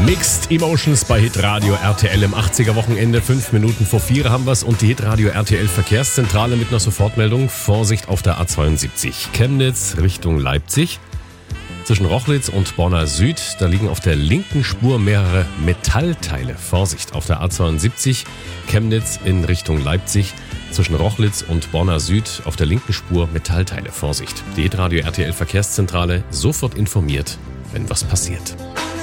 Mixed Emotions bei Hitradio RTL im 80er Wochenende. 5 Minuten vor 4 haben wir's und die Hitradio RTL Verkehrszentrale mit einer Sofortmeldung. Vorsicht auf der A72 Chemnitz Richtung Leipzig. Zwischen Rochlitz und Bonner Süd, da liegen auf der linken Spur mehrere Metallteile. Vorsicht auf der A72 Chemnitz in Richtung Leipzig. Zwischen Rochlitz und Bonner Süd auf der linken Spur Metallteile. Vorsicht. Die Hitradio RTL Verkehrszentrale sofort informiert, wenn was passiert.